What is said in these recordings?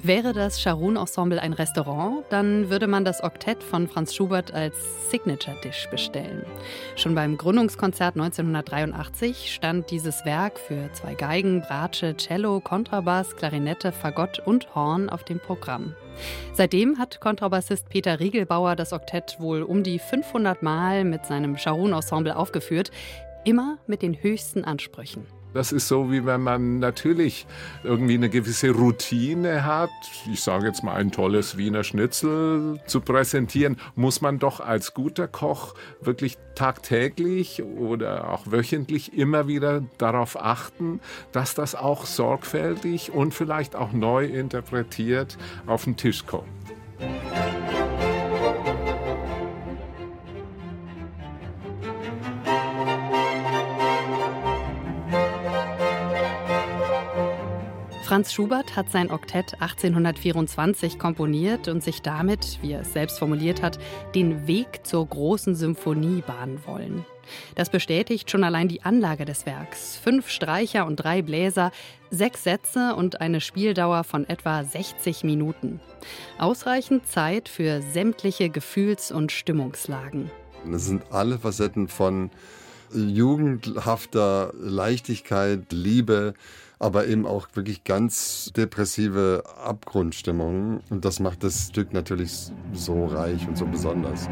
Wäre das Scharoun-Ensemble ein Restaurant, dann würde man das Oktett von Franz Schubert als Signature-Dish bestellen. Schon beim Gründungskonzert 1983 stand dieses Werk für 2 Geigen, Bratsche, Cello, Kontrabass, Klarinette, Fagott und Horn auf dem Programm. Seitdem hat Kontrabassist Peter Riegelbauer das Oktett wohl um die 500 Mal mit seinem Scharoun-Ensemble aufgeführt, immer mit den höchsten Ansprüchen. Das ist so, wie wenn man natürlich irgendwie eine gewisse Routine hat. Ich sage jetzt mal, ein tolles Wiener Schnitzel zu präsentieren, muss man doch als guter Koch wirklich tagtäglich oder auch wöchentlich immer wieder darauf achten, dass das auch sorgfältig und vielleicht auch neu interpretiert auf den Tisch kommt. Franz Schubert hat sein Oktett 1824 komponiert und sich damit, wie er es selbst formuliert hat, den Weg zur großen Symphonie bahnen wollen. Das bestätigt schon allein die Anlage des Werks. 5 Streicher und 3 Bläser, 6 Sätze und eine Spieldauer von etwa 60 Minuten. Ausreichend Zeit für sämtliche Gefühls- und Stimmungslagen. Das sind alle Facetten von jugendhafter Leichtigkeit, Liebe, aber eben auch wirklich ganz depressive Abgrundstimmungen. Und das macht das Stück natürlich so reich und so besonders.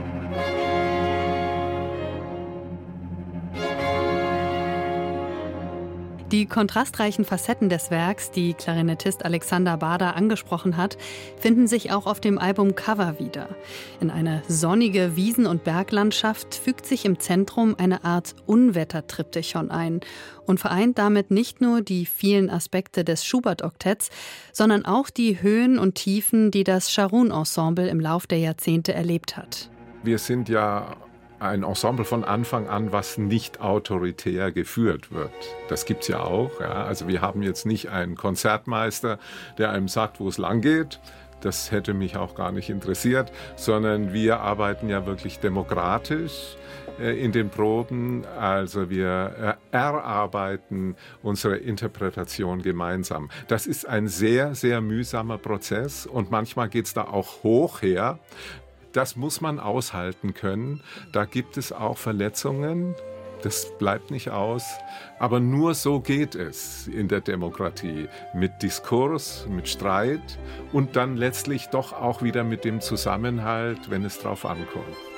Die kontrastreichen Facetten des Werks, die Klarinettist Alexander Bada angesprochen hat, finden sich auch auf dem Albumcover wieder. In eine sonnige Wiesen- und Berglandschaft fügt sich im Zentrum eine Art Unwettertriptychon ein und vereint damit nicht nur die vielen Aspekte des Schubert-Oktetts, sondern auch die Höhen und Tiefen, die das Scharoun-Ensemble im Lauf der Jahrzehnte erlebt hat. Wir sind ja ein Ensemble von Anfang an, was nicht autoritär geführt wird. Das gibt's ja auch. Ja. Also wir haben jetzt nicht einen Konzertmeister, der einem sagt, wo es lang geht. Das hätte mich auch gar nicht interessiert, sondern wir arbeiten ja wirklich demokratisch in den Proben. Also wir erarbeiten unsere Interpretation gemeinsam. Das ist ein sehr, sehr mühsamer Prozess und manchmal geht's da auch hoch her. Das muss man aushalten können. Da gibt es auch Verletzungen. Das bleibt nicht aus. Aber nur so geht es in der Demokratie. Mit Diskurs, mit Streit und dann letztlich doch auch wieder mit dem Zusammenhalt, wenn es drauf ankommt.